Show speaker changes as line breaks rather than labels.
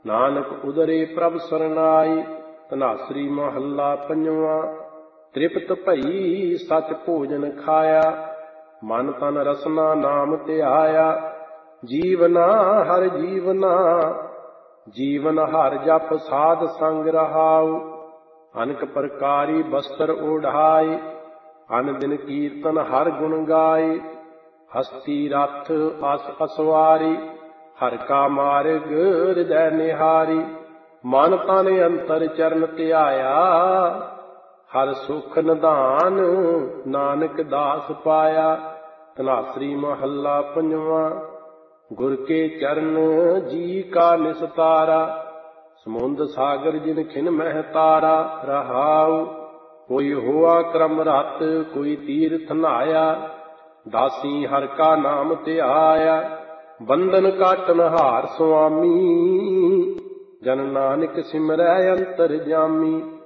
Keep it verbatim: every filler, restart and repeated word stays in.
ਨਾਨਕ ਉਦਰੇ ਪ੍ਰਭ ਸਰਨਾਈ। ਧਨਾਸਰੀ ਮਹੱਲਾ ਪੰਜਵਾਂ। ਤ੍ਰਿਪਤ ਭਈ ਸਚ ਭੋਜਨ ਖਾਇਆ, ਮਨ ਤਨ ਰਸਨਾ ਨਾਮ ਧਿਆਇਆ। ਜੀਵਨਾ ਹਰ ਜੀਵਨਾ, ਜੀਵਨ ਹਰ ਜਪ ਸਾਧ ਸੰਗ ਰਹਾਉ। ਅਨਕ ਪ੍ਰਕਾਰੀ ਬਸਤਰ ਓਢਾਏ, ਅਨ ਦਿਨ ਕੀਰਤਨ ਹਰ ਗੁਣ ਗਾਏ। ਹਸਤੀ ਰਥ ਅਸ ਅਸਵਾਰੀ, ਹਰ ਕਾ ਮਾਰਗ ਹਿਰਦੈ ਨਿਹਾਰੀ। ਮਨ ਤਨ ਅੰਤਰ ਚਰਨ ਧਿਆਇਆ, ਹਰ ਸੁਖ ਨਿਧਾਨ ਨਾਨਕ ਦਾਸ ਪਾਇਆ। ਧਨਾਸਰੀ ਮਹੱਲਾ ਪੰਜਵਾਂ। ਗੁਰ ਕੇ ਚਰਨ ਜੀ ਕਾ ਨਿਸਤਾਰਾ, ਸਮੁੰਦ ਸਾਗਰ ਜਿਨ ਖਿਨ ਮਹਿ ਤਾਰਾ। ਰਹਾਉ ਕੋਈ ਹੋਆ ਕਰਮ ਰਤ, ਕੋਈ ਤੀਰਥ ਨਹਾਇਆ। ਦਾਸੀ ਹਰ ਕਾ ਨਾਮ ਧਿਆਇਆ, ਬੰਧਨ ਕਾਟਨ ਹਾਰ ਸੁਆਮੀ। ਜਨ ਨਾਨਕ ਸਿਮਰੈ ਅੰਤਰ ਜਾਮੀ।